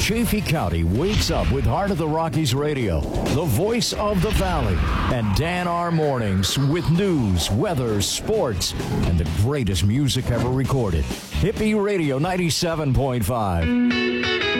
Chaffee County wakes up with Heart of the Rockies Radio, the voice of the Valley, and Dan R. Mornings with news, weather, sports, and the greatest music ever recorded. Hippie Radio 97.5.